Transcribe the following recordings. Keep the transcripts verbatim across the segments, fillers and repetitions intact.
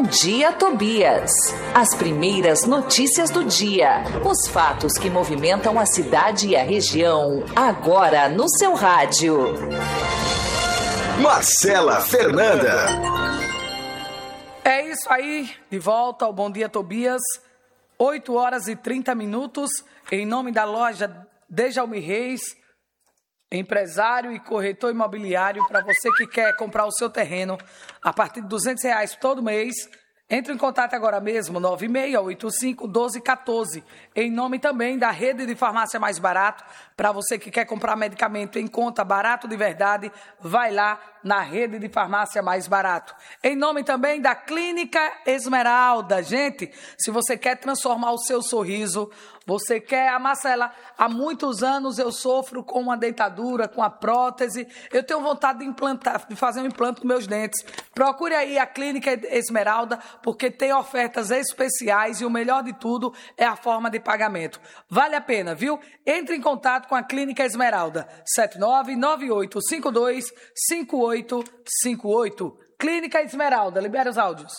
Dia Tobias. As primeiras notícias do dia. Os fatos que movimentam a cidade e a região. Agora no seu rádio. Marcela Fernanda. É isso aí. De volta ao Bom Dia Tobias. oito horas e trinta minutos. Em nome da loja Dejalmi Reis, empresário e corretor imobiliário, para você que quer comprar o seu terreno a partir de duzentos reais todo mês, entre em contato agora mesmo, nove seis oito cinco um dois um quatro. Em nome também da rede de farmácia Mais Barato, para você que quer comprar medicamento em conta, barato de verdade, vai lá na rede de farmácia Mais Barato. Em nome também da Clínica Esmeralda. Gente, se você quer transformar o seu sorriso, você quer, a Marcela, há muitos anos eu sofro com uma dentadura, com a prótese, eu tenho vontade de implantar, de fazer um implante nos meus dentes. Procure aí a Clínica Esmeralda, porque tem ofertas especiais e o melhor de tudo é a forma de pagamento. Vale a pena, viu? Entre em contato com a Clínica Esmeralda, sete nove nove oito cinco dois cinco oito cinco oito. Clínica Esmeralda, libera os áudios.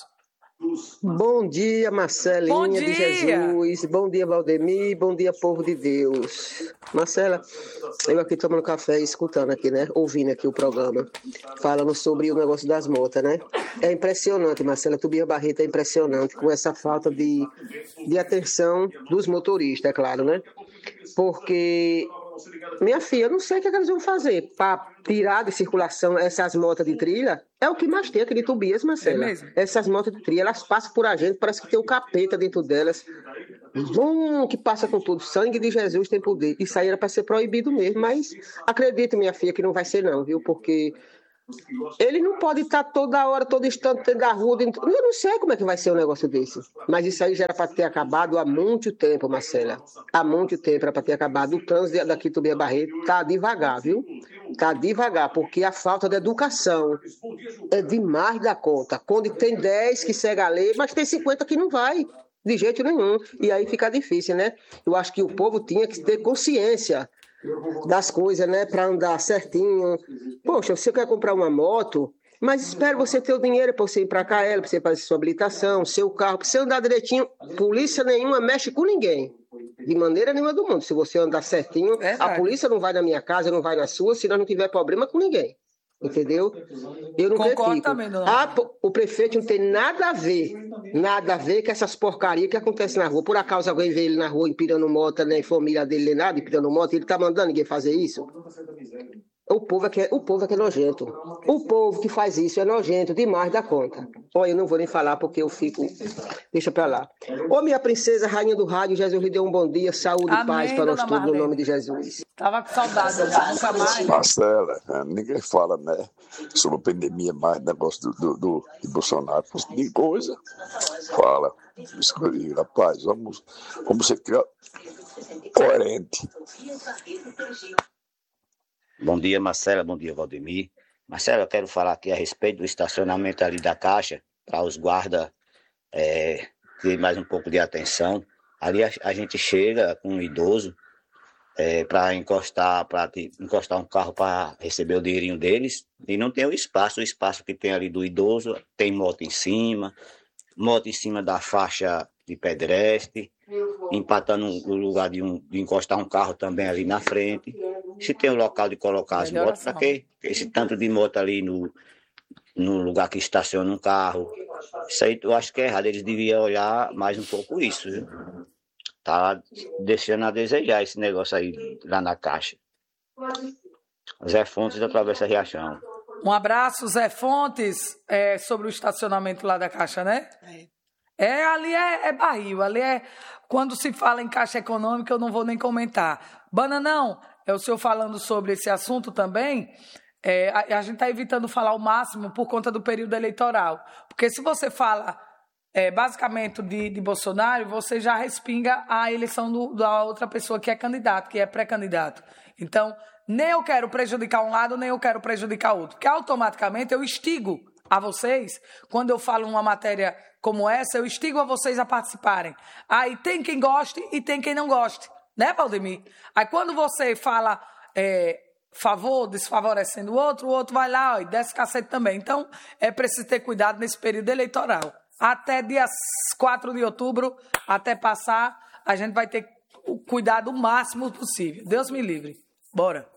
Bom dia, Marcelinha Bom dia. de Jesus. Bom dia, Valdemir. Bom dia, povo de Deus. Marcela, eu aqui tomando café e escutando aqui, né? Ouvindo aqui o programa, falando sobre o negócio das motas, né? É impressionante, Marcela. Tobias Barreto é impressionante com essa falta de, de atenção dos motoristas, é claro, né? Porque, minha filha, eu não sei o que, é que eles vão fazer para tirar de circulação essas motas de trilha. É o que mais tem aqui de Tobias, Marcela. É mesmo? Essas motas de trilha, elas passam por a gente, parece que tem o capeta dentro delas. Hum, que passa com tudo. Sangue de Jesus tem poder. Isso aí era para ser proibido mesmo, mas acredito, minha filha, que não vai ser não, viu? Porque ele não pode estar toda hora, todo instante dentro da rua. Dentro... Eu não sei como é que vai ser um negócio desse. Mas isso aí já era para ter acabado há muito tempo, Marcela. Há muito tempo era para ter acabado. O trânsito daqui, Tobias Barreto, tá devagar, viu? Tá devagar, porque a falta de educação é demais da conta. Quando tem dez que segue a lei, mas tem cinquenta que não vai, de jeito nenhum. E aí fica difícil, né? Eu acho que o povo tinha que ter consciência das coisas, né? Para andar certinho. Poxa, você quer comprar uma moto, mas espere você ter o dinheiro para você ir para cá, para você fazer sua habilitação, seu carro, para você andar direitinho. Polícia nenhuma mexe com ninguém. De maneira nenhuma do mundo. Se você andar certinho, é a polícia não vai na minha casa, não vai na sua, se nós não tiver problema com ninguém. Entendeu? Eu não Concordo também, não. Ah, o prefeito não tem nada a ver, nada a ver com essas porcarias que acontecem na rua. Por acaso alguém vê ele na rua empilhando moto, nem família dele, nem nada, empilhando moto, ele tá mandando ninguém fazer isso? O povo, é que é, o povo é que é nojento. O povo que faz isso é nojento demais da conta. Olha, eu não vou nem falar porque eu fico... Deixa pra lá. Ô, minha princesa, rainha do rádio, Jesus lhe deu um bom dia, saúde e paz para nós todos, no nome de Jesus. Tava com saudade, nunca mais. Marcela, ninguém fala, né, sobre a pandemia, mais negócio do, do, do de Bolsonaro. De coisa, fala. Escolhi, rapaz, vamos, vamos ser coerente. Bom dia, Marcela. Bom dia, Valdemir. Marcela, eu quero falar aqui a respeito do estacionamento ali da Caixa, para os guardas é, ter mais um pouco de atenção. Ali a, a gente chega com um idoso é, para encostar, para encostar um carro para receber o dinheirinho deles, e não tem o espaço. O espaço que tem ali do idoso, tem moto em cima, moto em cima da faixa de pedestre, empatando o lugar de, um, de encostar um carro também ali na frente. Se tem um local de colocar as motos, para quê? Esse tanto de moto ali no, no lugar que estaciona um carro. Isso aí eu acho que é errado. Eles deviam olhar mais um pouco isso, viu? Tá deixando a desejar esse negócio aí lá na Caixa. Zé Fontes da Travessa Riachão. Um abraço, Zé Fontes, é, sobre o estacionamento lá da Caixa, né? É. É, ali é, é barril, ali é... Quando se fala em Caixa Econômica, eu não vou nem comentar. Bananão, é o senhor falando sobre esse assunto também, é, a, a gente está evitando falar o máximo por conta do período eleitoral. Porque se você fala, é, basicamente, de, de Bolsonaro, você já respinga a eleição do, da outra pessoa que é candidato, que é pré-candidato. Então, nem eu quero prejudicar um lado, nem eu quero prejudicar outro. Porque automaticamente eu instigo a vocês, quando eu falo uma matéria como essa, eu instigo a vocês a participarem. Aí tem quem goste e tem quem não goste, né, Valdemir? Aí quando você fala é, favor, desfavorecendo o outro, o outro vai lá ó, e desce cacete também. Então, é preciso ter cuidado nesse período eleitoral. até dia quatro de outubro, até passar, a gente vai ter o cuidado o máximo possível. Deus me livre. Bora.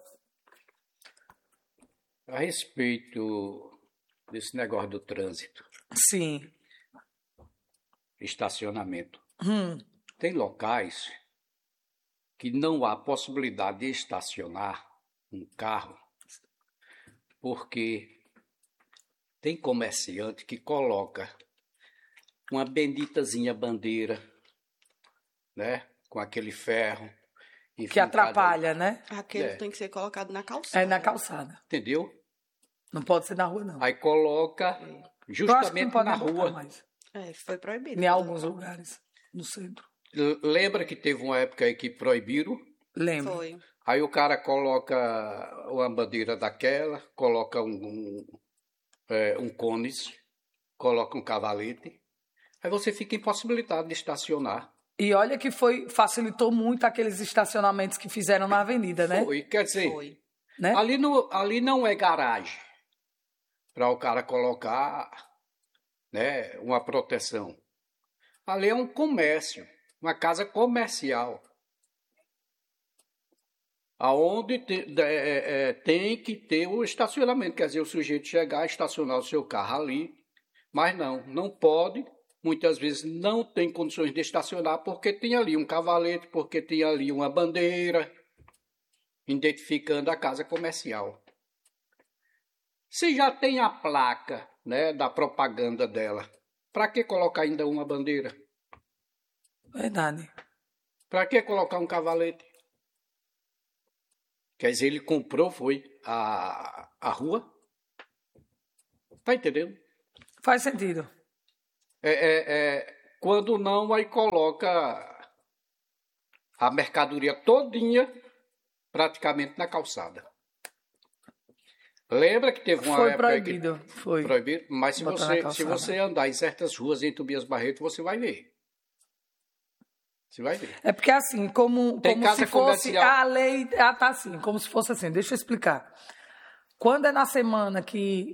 A respeito desse negócio do trânsito. Sim. Estacionamento. Hum. Tem locais que não há possibilidade de estacionar um carro porque tem comerciante que coloca uma benditazinha bandeira, né, com aquele ferro. Que atrapalha, né? Aquele É. tem que ser colocado na calçada. É na calçada. Entendeu? Não pode ser na rua, não. Aí coloca Eu acho que não justamente pode na botar rua. mais. É, foi proibido. Em alguns lugares, no centro. L- Lembra que teve uma época aí que proibiram? Lembro. Foi. Aí o cara coloca uma bandeira daquela, coloca um, um, é, um cones, coloca um cavalete. Aí você fica impossibilitado de estacionar. E olha que foi, facilitou muito aqueles estacionamentos que fizeram na avenida, né? Foi, quer dizer, Foi. Né? ali, no, ali não é garagem para o cara colocar, né, uma proteção. Ali é um comércio, uma casa comercial. Aonde te- é, é, tem que ter o estacionamento, quer dizer, o sujeito chegar, estacionar o seu carro ali, mas não, não pode, muitas vezes não tem condições de estacionar porque tem ali um cavalete, porque tem ali uma bandeira, identificando a casa comercial. Se já tem a placa, né, da propaganda dela, para que colocar ainda uma bandeira? Verdade. Para que colocar um cavalete? Quer dizer, ele comprou, foi, a, a rua. Tá entendendo? Faz sentido. É, é, é, quando não, aí coloca a mercadoria todinha praticamente na calçada. Lembra que teve uma Foi época aí proibido. que Foi. proibido? Mas se Botar na você, se calçada. você andar em certas ruas em Tobias Barreto, você vai ver. Você vai ver. É porque assim, como, Tem como casa se fosse comercial. a lei, ah, tá assim, como se fosse assim, deixa eu explicar. Quando é na semana que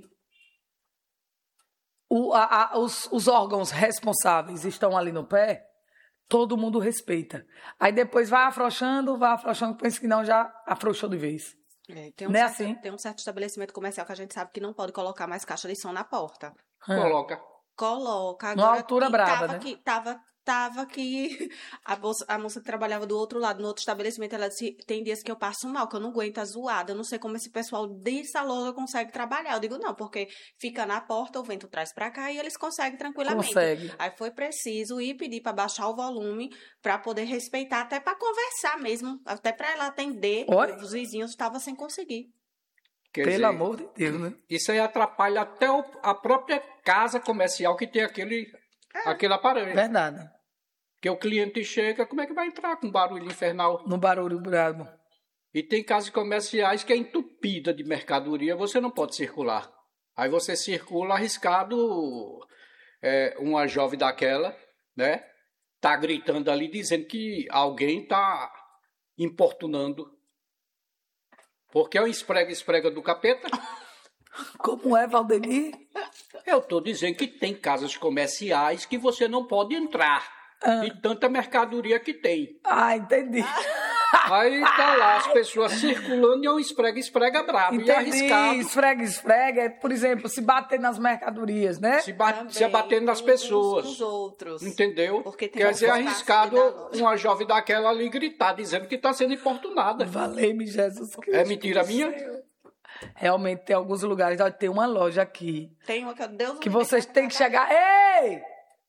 o, a, a, os, os órgãos responsáveis estão ali no pé, todo mundo respeita. Aí depois vai afrouxando, vai afrouxando, pensa que não, já afrouxou de vez. É, tem, um Não é certo, assim? tem um certo estabelecimento comercial que a gente sabe que não pode colocar mais caixa de som na porta. Coloca. Coloca. Numa Agora, altura e braba, tava né? Que, tava, tava que a moça, a moça que trabalhava do outro lado, no outro estabelecimento, ela disse, tem dias que eu passo mal, que eu não aguento a zoada, eu não sei como esse pessoal dessa loja consegue trabalhar. Eu digo, não, porque fica na porta, o vento traz pra cá e eles conseguem tranquilamente. Consegue. Aí foi preciso ir pedir pra baixar o volume pra poder respeitar, até pra conversar mesmo, até pra ela atender. Olha. Os vizinhos estavam sem conseguir. Quer Pelo dizer, amor de Deus, né? isso aí atrapalha até o- a própria casa comercial que tem aquele, aquele aparelho. Verdade. Porque o cliente chega, como é que vai entrar com barulho infernal? No barulho brabo. E tem casas comerciais que é entupida de mercadoria, você não pode circular. Aí você circula arriscado, é, uma jovem daquela, né? Tá gritando ali, dizendo que alguém tá importunando. Porque é o esprega-esprega do capeta. Como é, Valdemir? Eu tô dizendo que tem casas comerciais que você não pode entrar. Ah. De tanta mercadoria que tem. Ah, entendi. Aí tá lá as pessoas circulando e é um esprega-esprega brabo. E Entendi. arriscado. Esfrega, esfrega. É, por exemplo, se bater nas mercadorias, né? Se, ba Também, se abatendo nas uns- pessoas. uns outros. Entendeu? Porque tem Quer uma dizer, formação arriscado da loja. uma jovem daquela ali gritar, dizendo que está sendo importunada. Valeu-me, Jesus Cristo. É mentira minha? Realmente, tem alguns lugares. Ó, tem uma loja aqui Tem uma que Deus que me vocês livre. têm que chegar. Ei!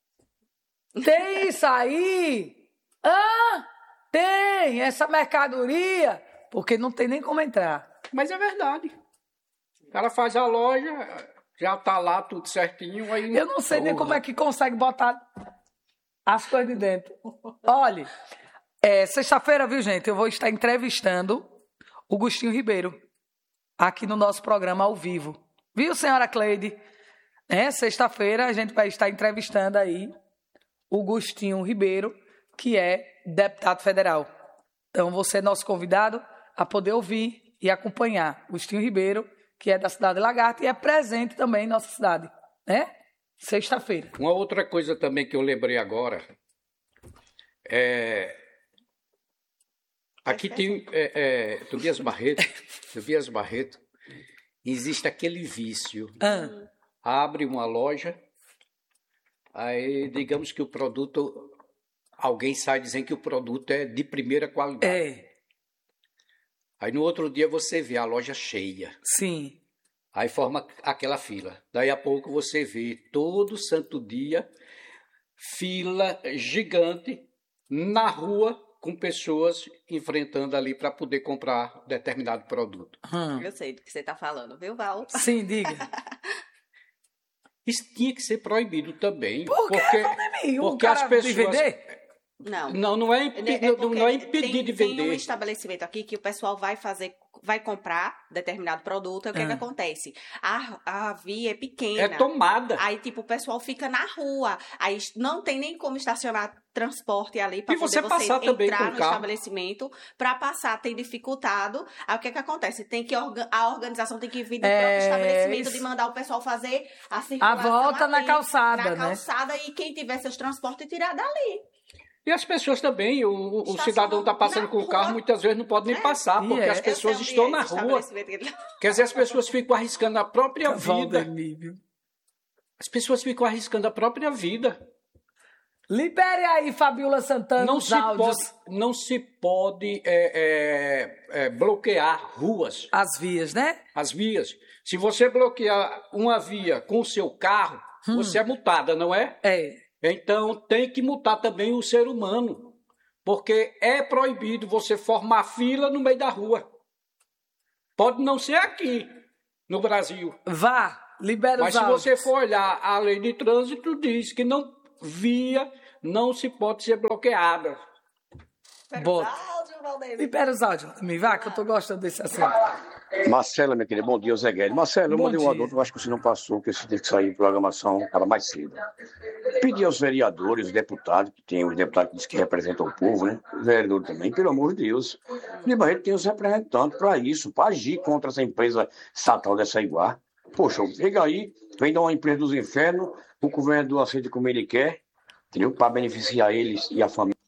Tem isso aí? Ah! Tem essa mercadoria? Porque não tem nem como entrar. Mas é verdade. O cara faz a loja, já tá lá tudo certinho. Aí... Eu não sei nem como é que consegue botar as coisas de dentro. Olha, é, sexta-feira, viu, gente? Eu vou estar entrevistando o Gustinho Ribeiro aqui no nosso programa ao vivo. Viu, senhora Cleide? É, sexta-feira a gente vai estar entrevistando aí o Gustinho Ribeiro, que é deputado federal. Então, você é nosso convidado a poder ouvir e acompanhar Gustinho Ribeiro, que é da cidade de Lagarto e é presente também em nossa cidade, né? Sexta-feira. Uma outra coisa também que eu lembrei agora é... Aqui tem é, é, Tobias Barreto, Tobias Barreto, existe aquele vício. Ah. Abre uma loja, aí digamos que o produto, alguém sai dizendo que o produto é de primeira qualidade. É. Aí no outro dia você vê a loja cheia. Sim. Aí forma aquela fila. Daí a pouco você vê todo santo dia fila gigante na rua com pessoas enfrentando ali para poder comprar determinado produto. Hum. Eu sei do que você está falando, viu, Val? Sim, diga. Isso tinha que ser proibido também. Por quê, porque, porque as pessoas... vender? Não. Não, não é, impi... é não, não é impedir tem, de vender. Tem um estabelecimento aqui que o pessoal vai fazer, vai comprar determinado produto, aí o que, Ah. é que acontece? A, a via é pequena. É tomada. Aí, tipo, o pessoal fica na rua. Aí não tem nem como estacionar transporte ali para E poder você você passar também entrar com o no carro. estabelecimento. Para passar tem dificultado. Aí o que, é que acontece? Tem que orga... A organização tem que vir do É, próprio estabelecimento isso. de mandar o pessoal fazer a circulação A volta na ali, calçada, na né? calçada, e quem tiver seus transportes tirar dali. E as pessoas também, o, o Estacionam cidadão está passando na com o carro, rua. muitas vezes não pode nem passar, E porque é. as pessoas Eu sei estão onde é na esse rua. estabelecimento que ele- Quer dizer, as pessoas ficam arriscando a própria vida. Valdemir, viu? As pessoas ficam arriscando a própria vida. Libere aí, Fabiola Santana, Não os se áudios. pode, não se pode é, é, é, bloquear ruas, As vias, né? as vias. Se você bloquear uma via com o seu carro, Hum. você é multada, não é? É. Então tem que multar também o ser humano, porque é proibido você formar fila no meio da rua. Pode não ser aqui, no Brasil. Vá, libera Mas os se áudios. você for olhar a lei de trânsito, diz que não via não se pode ser bloqueada. Bota. Libera os áudios, Valdemir, vá, que eu tô gostando desse assunto. Marcela, minha querida, bom dia, Zé Guedes. Marcela, eu Bom mandei um dia. adulto, eu acho que você não passou, que você tem que sair em programação para mais cedo. Pedir aos vereadores, os deputados, que tem os deputados que diz que representam o povo, né? Os vereadores também, pelo amor de Deus. O Barreto tem os representantes para isso, para agir contra essa empresa estatal dessa Iguar. Poxa, chega aí, vem dar uma empresa dos infernos, o governador aceita como ele quer, entendeu? Para beneficiar eles e a família.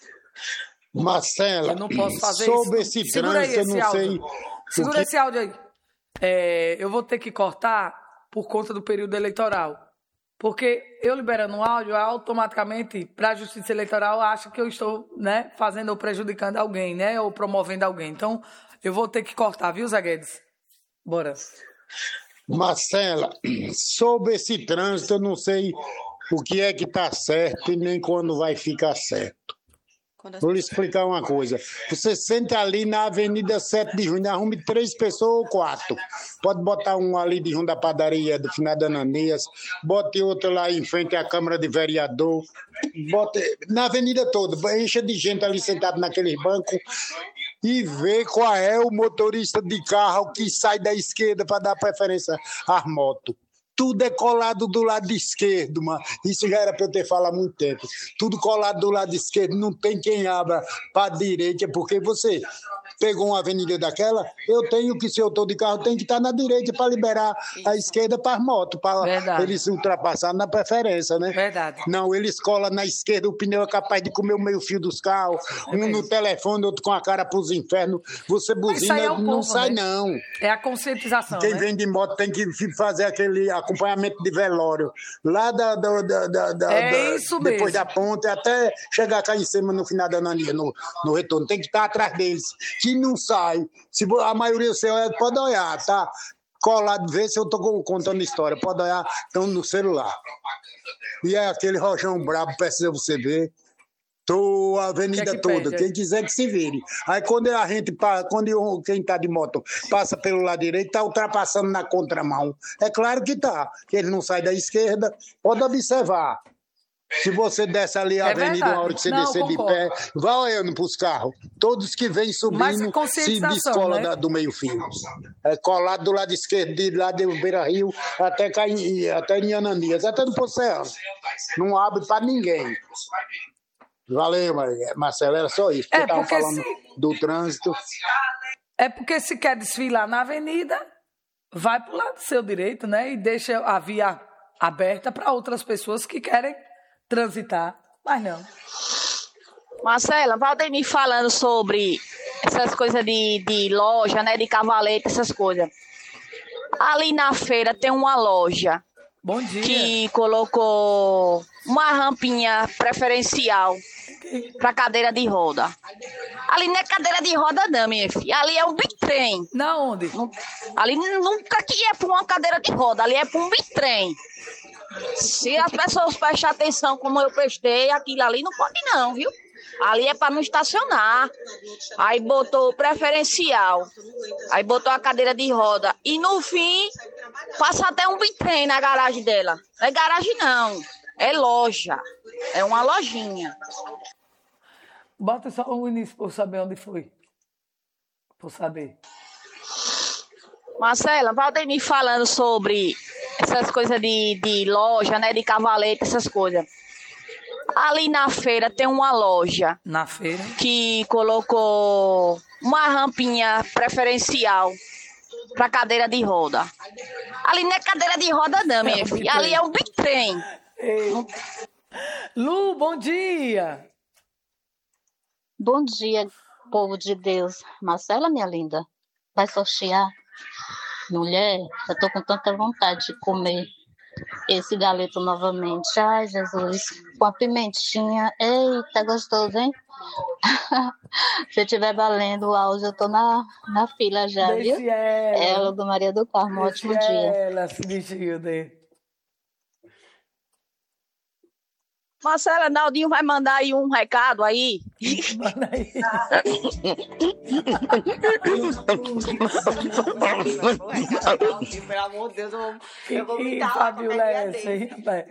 Marcela, Eu não posso fazer sobre isso. esse Segura aí trânsito, eu esse não áudio. sei. Segura o que- esse áudio aí. É, eu vou ter que cortar por conta do período eleitoral. Porque eu liberando um áudio, automaticamente, para a Justiça Eleitoral, acha que eu estou, né, fazendo ou prejudicando alguém, né? Ou promovendo alguém. Então, eu vou ter que cortar, viu, Zé Guedes? Bora. Marcela, sobre esse trânsito, eu não sei o que é que está certo e nem quando vai ficar certo. Quando as Vou lhe explicar uma coisa. Você senta ali na Avenida sete de Junho, arrume três pessoas ou quatro. Pode botar um ali de junto da padaria do finado Ananias, bote outro lá em frente à Câmara de Vereador, bote na avenida toda, encha de gente ali sentado naqueles bancos e vê qual é o motorista de carro que sai da esquerda para dar preferência às motos. Tudo é colado do lado esquerdo, mano. Isso já era para eu ter falado há muito tempo. Tudo colado do lado esquerdo, não tem quem abra para a direita, porque você pegou uma avenida daquela, eu tenho que, se eu estou de carro, tem que estar na direita para liberar a esquerda para as motos, para Verdade. eles ultrapassarem na preferência, né? Verdade. Não, eles colam na esquerda, o pneu é capaz de comer o meio fio dos carros, um mesmo. no telefone, outro com a cara para os infernos. Você Mas isso buzina, aí é o não povo, sai né? não. É a conscientização, Quem né? vem de moto tem que fazer aquele acompanhamento de velório. Lá da, da, da, da, da- É da- isso depois mesmo. da ponte até chegar cá em cima no final da Anania, no, no retorno. Tem que estar atrás deles. Que não sai. Se vo- a maioria você olha, pode olhar, tá? Colado, vê se eu estou contando história. Pode olhar, estão no celular. E é aquele rojão brabo, precisa você ver. Tô a avenida Que é que toda, pede? quem quiser que se vire. Aí quando a gente, pa- quando eu- quem tá de moto passa pelo lado direito, tá ultrapassando na contramão. É claro que tá, que ele não sai da esquerda. Pode observar. Se você desce ali a É avenida, verdade. na hora que você Não, descer concordo. de pé, vai olhando pros carros. Todos que vêm Mas subindo se conscientização, descola né? da- do meio fio. É colado do lado esquerdo, de lá do Beira Rio, até, cair, até em Ananias, até no Poceano. Não abre para ninguém. Valeu, Maria. Marcelo, era só isso. É, Você estava porque falando se- do trânsito. É porque se quer desfilar na avenida, vai pro lado do seu direito, né? E deixa a via aberta para outras pessoas que querem transitar, mas não. Marcela, Valdemir falando sobre essas coisas de, de loja, né, de cavalete, essas coisas. Ali na feira tem uma loja. Bom dia. Que colocou uma rampinha preferencial para cadeira de roda. Ali não é cadeira de roda não, minha filha. Ali é um bitrem. Na onde? Ali nunca que é para uma cadeira de roda. Ali é para um bitrem. Se as pessoas prestarem atenção como eu prestei, aquilo ali não pode não, viu? Ali é para não estacionar. Aí botou preferencial. Aí botou a cadeira de roda. E no fim, passa até um bitrem na garagem dela. Não é garagem não. É loja. É uma lojinha. Bota só o início para eu saber onde foi. Para eu saber. Marcela, Valdemir falando sobre essas coisas de, de loja, né? De cavalete, essas coisas. Ali na feira tem uma loja. Na feira? Que colocou uma rampinha preferencial para cadeira de roda. Ali não é cadeira de roda não, minha filha. Ali é um bitrem. Lu, bom dia. Bom dia, povo de Deus. Marcela, minha linda, vai sortear? Mulher, eu tô com tanta vontade de comer esse galeto novamente. Ai, Jesus, com a pimentinha. Eita, gostoso, hein? Se estiver valendo o áudio, eu tô na, na fila já, Deixe viu? Ela. Ela do Maria do Carmo, Deixe ótimo dia. Ela, Sigilde. Marcela, Naldinho vai mandar aí um recado aí. Manda aí. Pelo amor de Deus, eu vou, eu vou me Que dar Fabiola é essa, hein, rapaz?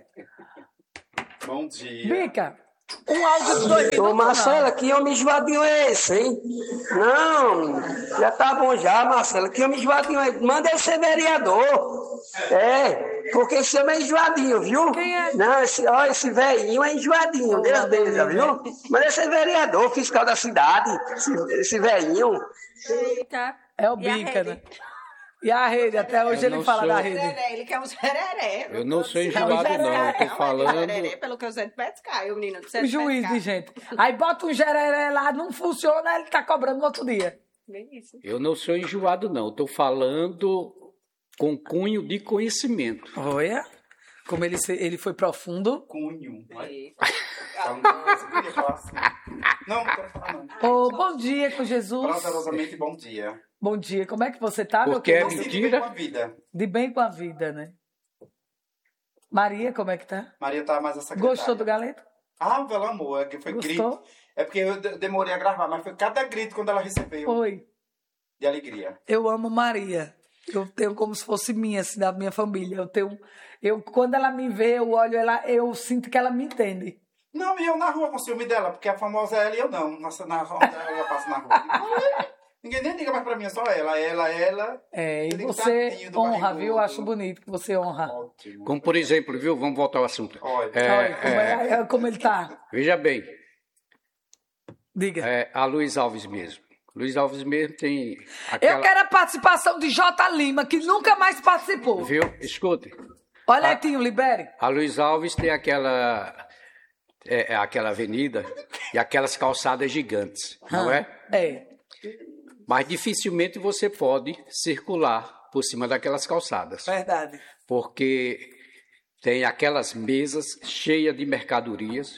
Bom dia. Bica, um áudio de dois Ô, minutos. Marcela, que homem esvadinho é esse, hein? Não, já tá bom já, Marcela. Que homem esvadinho é esse? Manda ele ser vereador. É, porque esse homem é enjoadinho, viu? Quem é? Não, esse, ó, esse velhinho é enjoadinho, Oh, Deus Deus, Deus, viu? Manda ele ser vereador, fiscal da cidade, esse, esse velhinho. Eita. É o E a Bica, rede? né? E a rede, até hoje Eu ele não fala sou- da rede. Sereré, ele quer um sereré. Eu não sou É o enjoado, não. Eu tô Não, falando. sereré, pelo que eu sei de pescar. E o menino precisa O de juiz pescar. de gente. Aí bota um gereré lá, não funciona, ele tá cobrando no outro dia. Bem isso. Eu não sou enjoado, não. Eu tô falando com cunho de conhecimento. Olha, como ele, se- ele foi profundo. Cunho. Eita. Eu queria falar assim. Não, não quero falar não. Ô, bom dia com Jesus. Prazerosamente, bom dia. Bom dia, como é que você tá, meu Porque é querido? mentira. Com a vida. De bem com a vida, né? Maria, como é que tá? Maria tá mais a secretária. Gostou do galeto? Ah, pelo amor, é que foi Gostou? grito. É porque eu de- demorei a gravar, mas foi cada grito quando ela recebeu Foi. de alegria. Eu amo Maria. Eu tenho como se fosse minha, assim, da minha família. Eu tenho. Eu, quando ela me vê, eu olho ela, eu sinto que ela me entende. Não, e eu na rua com ciúme dela, porque a famosa é ela e eu não. Nossa, na rua, ela passa na rua. Ninguém nem liga mais pra mim, é só ela. Ela, ela. É, e Eu digo, você tadinho do honra, barrigudo. viu? Eu acho bonito que você honra. Ótimo. Como por exemplo, viu? Vamos voltar ao assunto. Olha. É, Olha como, é, é- como ele tá. veja bem, Diga. é, a Luiz Alves mesmo. Luiz Alves mesmo tem aquela... Eu quero a participação de J. Lima, que nunca mais participou. Viu? Escute. Olha, Ah. Etinho, libere. A Luiz Alves tem aquela... É, é aquela avenida e aquelas calçadas gigantes, não é? É. Mas dificilmente você pode circular por cima daquelas calçadas. Verdade. Porque tem aquelas mesas cheias de mercadorias,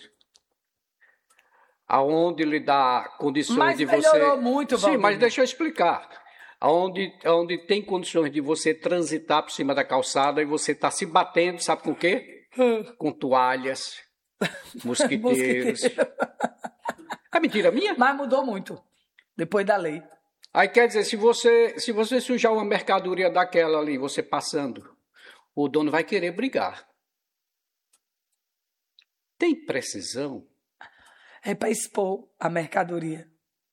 aonde lhe dá condições Mas de melhorou você... muito, Sim, Valdemir. mas deixa eu explicar. Aonde, aonde tem condições de você transitar por cima da calçada e você está se batendo, sabe com o quê? Com toalhas, mosquiteiros. Mosquiteiro. É mentira minha? Mas mudou muito depois da lei. Aí quer dizer, se você, se você sujar uma mercadoria daquela ali, você passando, o dono vai querer brigar. Tem precisão? É para expor a mercadoria.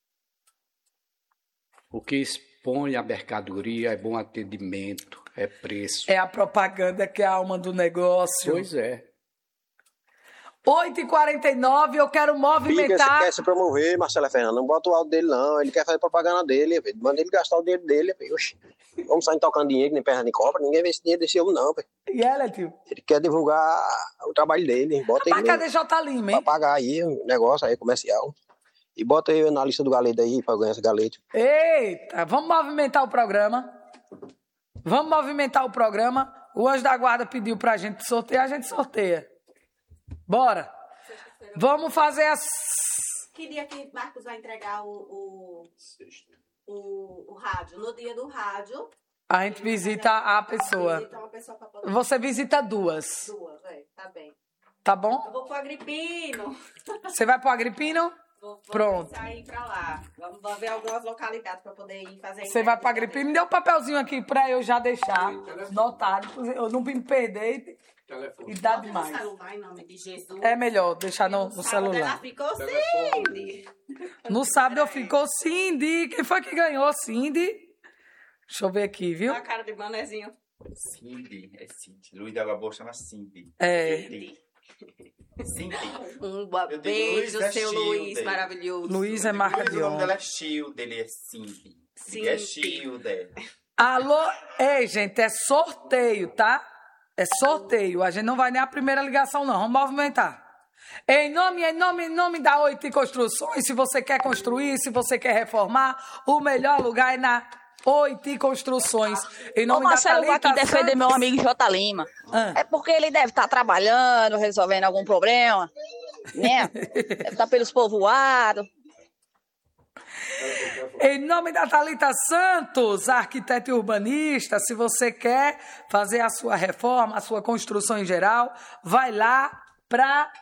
O que expõe a mercadoria é bom atendimento, é preço. É a propaganda que é a alma do negócio. Pois é. oito e quarenta e nove, eu quero Fica, movimentar... você quer se promover, Marcelo Fernando, não bota o áudio dele não, ele quer fazer propaganda dele, véio. Manda ele gastar o dinheiro dele, véio. Oxi. Vamos sair tocando dinheiro, nem perna de cobra, ninguém vê esse dinheiro desse homem não, véio. E ela, tio? Ele quer divulgar o trabalho dele, bota Rapaz, ele... cadê J. Lima, hein? Pra pagar aí o negócio aí, comercial. E bota eu na lista do Galete aí, pra ganhar esse Galete. Eita, vamos movimentar o programa. Vamos movimentar o programa. O Anjo da Guarda pediu pra gente sortear, a gente sorteia. Bora. Vamos fazer as... Que dia que Marcos vai entregar o, o, o, o rádio? No dia do rádio. A gente visita a pessoa. Visita uma pessoa pra poder... Você visita duas. Duas, é, tá bem. Tá bom? Eu vou pro Agripino. Você vai pro Agripino? Vou, vou Pronto. sair pra lá. Vamos, vamos ver algumas localidades pra poder ir fazer. Você vai pro Agripino? Me dê um papelzinho aqui pra eu já deixar notado. Eu não me perder e, e dá demais. No celular, em nome de Jesus. É melhor deixar no, no Ela celular. ficou Cindy. No sábado ficou Cindy. Quem foi que ganhou, Cindy? Deixa eu ver aqui, viu? A cara de manezinho. Cindy, é Cindy. Luiz da Lagoa chama Cindy. É. Cindy. Cindy. Um Eu digo, beijo, Luiz é seu Shield. Luiz, maravilhoso. Luiz é marca Luiz, de o nome homem. dela é Shield, dele é Cindy. Cindy. É Shield. Alô? Ei, gente, é sorteio, tá? É sorteio. A gente não vai nem a primeira ligação, não. Vamos movimentar. Em nome, em nome, em nome da Oiti Construções, se você quer construir, se você quer reformar, o melhor lugar é na Oiti Construções. Em nome Ô, Marcelo, eu da vou aqui Thalita defender Santos. meu amigo J. Lima. Ah. É porque ele deve estar trabalhando, resolvendo algum problema, né? Deve estar pelos povoados. Em nome da Thalita Santos, arquiteta e urbanista, se você quer fazer a sua reforma, a sua construção em geral, vai lá para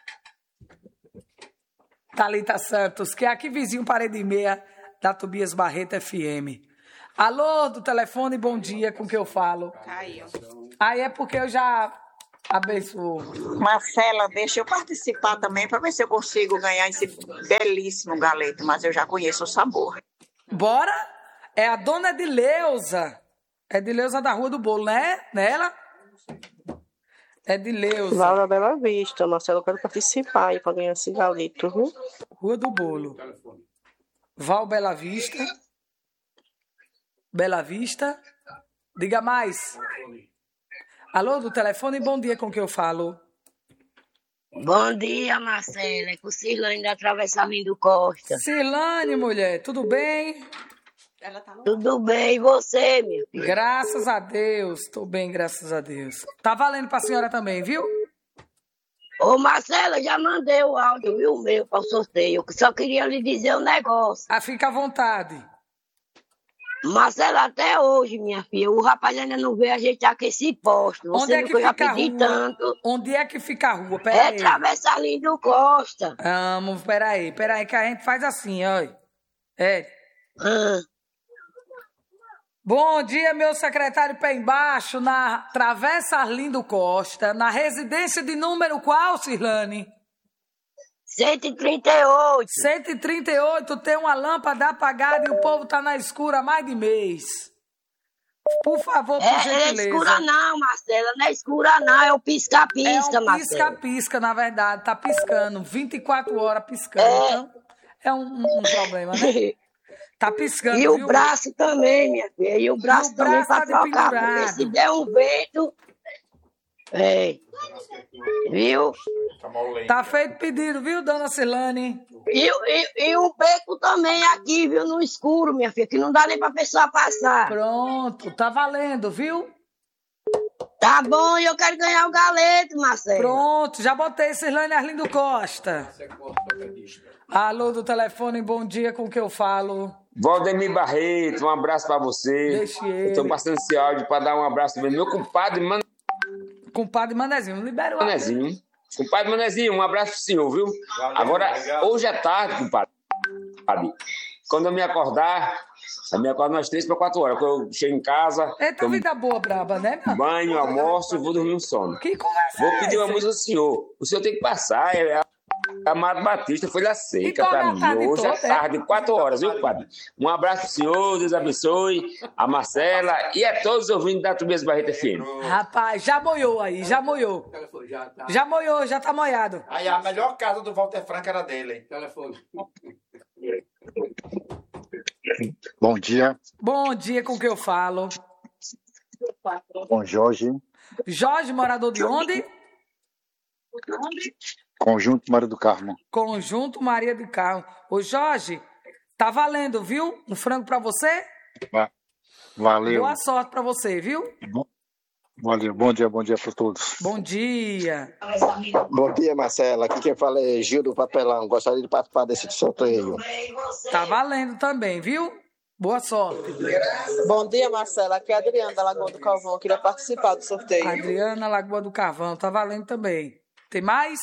Thalita Santos, que é aqui vizinho, parede e meia, da Tobias Barreto F M. Alô, do telefone, bom dia, com que eu falo? Caiu. Aí é porque eu já abençoo. Marcela, deixa eu participar também para ver se eu consigo ganhar esse belíssimo galeto, mas eu já conheço o sabor. Bora? É a dona Edileuza. É Edileuza da Rua do Bolo, né? Nela? É Edileuza. Laura Bela Vista, Marcelo, eu quero participar aí para ganhar esse galeto, viu? Rua do Bolo. Val Bela Vista. Bela Vista. Diga mais. Alô, do telefone, bom dia, com que eu falo? Bom dia, Marcela. É com Cirlane da Travessa Lindo Costa. Cirlane, mulher, tudo bem? Ela tá no... Tudo bem, e você, meu filho? Graças a Deus, estou bem, graças a Deus. Tá valendo pra senhora também, viu? Ô, Marcela, já mandei o áudio, viu, meu, para o sorteio. Eu só queria lhe dizer um negócio. Ah, fica à vontade. Marcela, até hoje, minha filha, o rapaz ainda não veio ajeitar com esse posto. Você Onde é não que que eu já fica a pedi rua? tanto. Onde é que fica a rua? Pera É aí. Travessa Lindo Costa. Amo, peraí, peraí, que a gente faz assim, olha. É. Ah. Bom dia, meu secretário Pé Embaixo, na Travessa Arlindo Costa, na residência de número qual, Cirlane? cento e trinta e oito. cento e trinta e oito, tem uma lâmpada apagada e o povo tá na escura há mais de mês. Por favor, por É, não é gentileza. escura não, Marcela, não é escura não, é o pisca-pisca, É um Marcela. pisca-pisca, na verdade, tá piscando, vinte e quatro horas piscando, É. então é um, um problema, né? Tá piscando, E o viu? braço também, minha filha, e o braço, E o também braço pra tá de trocar, pendurado. porque se der um vento... É. Viu? Tá feito pedido, viu, dona Cirlane? E, e, e o beco também aqui, viu, no escuro, minha filha, que não dá nem pra pessoa passar. Pronto, tá valendo, viu? Tá bom, e eu quero ganhar o galeto, Marcelo. Pronto, já botei Cirlane Arlindo Costa. Alô, do telefone, bom dia, com que eu falo? Valdemir Barreto, um abraço pra você. Deixe ele. Eu tô passando esse áudio pra dar um abraço também. Meu compadre Man... Compadre Manezinho, libera o Manezinho. Compadre Manezinho, um abraço pro senhor, viu? Agora, hoje à tarde, compadre, quando eu me acordar, eu me acordo umas três para quatro horas. Quando eu chego em casa, Eita, tomo vida boa, braba, né, meu? banho, almoço e vou dormir um sono. Que conversa Vou é pedir uma essa? música ao senhor. O senhor tem que passar. É... Amado Batista, Folha Seca, Então, para minha mim. tarde Hoje é toda, é? tarde, quatro horas, viu, padre? Um abraço pro senhor, Deus abençoe, a Marcela e a todos os ouvintes da Tobias Barreto F M. Rapaz, já moiou aí, já moiou. Já moiou, já tá moiado. Aí a melhor casa do Walter Franco era dele. Telefone. Bom dia, Bom dia, com que eu falo? com Jorge, Jorge, morador de onde? Conjunto Mário do Carmo. Conjunto Maria de Carmo. Ô, Jorge, tá valendo, viu? Um frango pra você? Va- Valeu. Boa sorte pra você, viu? Bo- Valeu. Bom dia, bom dia para todos. Bom dia. Bom dia, Marcela. Aqui quem fala é Gil do Papelão. Gostaria de participar desse sorteio. Tá valendo também, viu? Boa sorte. Bom dia, Marcela. Aqui é a Adriana da Lagoa do Calvão. Eu queria participar do sorteio. Adriana, Lagoa do Carvão, tá valendo também. Tem mais?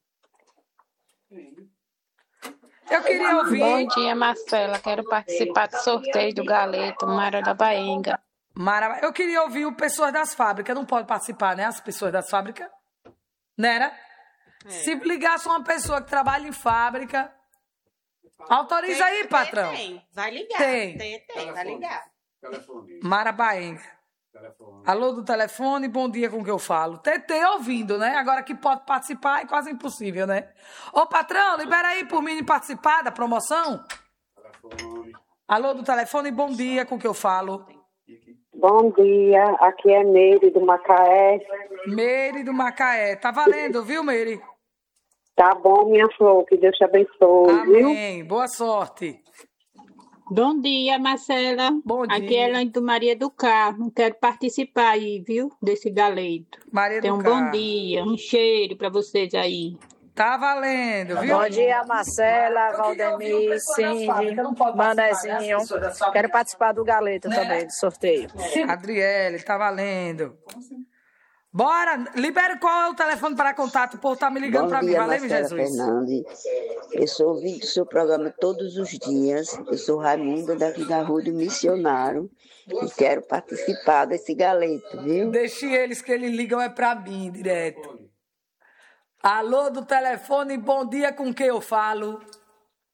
Eu queria ouvir. Bom dia, Marcela. Quero participar do sorteio do Galeto, Mara da Baenga. Mara... Eu queria ouvir o pessoas das fábricas. Não pode participar, né? As pessoas das fábricas. Não era? Se ligasse uma pessoa que trabalha em fábrica. Autoriza aí, Tem, patrão. Tem, vai ligar. Tem. Tem, tem, vai ligar. Mara Baenga. Alô do telefone, bom dia, com que eu falo. Tentei ouvindo, né? Agora que pode participar é quase impossível, né? Ô, patrão, libera aí por mim participar da promoção. Alô do telefone, bom dia, com que eu falo. Bom dia, aqui é Meire do Macaé. Meire do Macaé, tá valendo, viu, Meire? Tá bom, minha flor, que Deus te abençoe, viu? Amém, boa sorte. Bom dia, Marcela. Bom dia. Aqui é Elaine do Maria do Carmo. Quero participar aí, viu? Desse galeto. Maria Tenha do um Carmo. bom dia, um cheiro pra vocês aí. Tá valendo, viu? Bom dia, Marcela, Valdemir, Cindy, Manezinho. Quero participar do Galeto também, do sorteio. Adriele, tá valendo. Bora, libere qual é o telefone para contato. O povo tá me ligando Bom para mim. dia, Valeu, Marcela Jesus. Fernandes. Eu sou ouvinte do seu programa todos os dias. Eu sou Raimunda daqui da Rua do Missionário e quero participar desse galeto, viu? Deixe eles que eles ligam é para mim direto. Alô do telefone, bom dia, com quem eu falo?